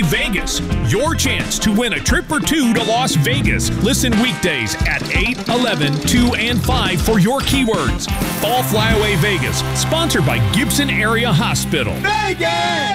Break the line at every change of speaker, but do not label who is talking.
Vegas. Your chance to win a trip or two to Las Vegas. Listen weekdays at 8, 11, 2, and 5 for your keywords. Fall Flyaway Vegas, sponsored by Gibson Area Hospital.
Vegas!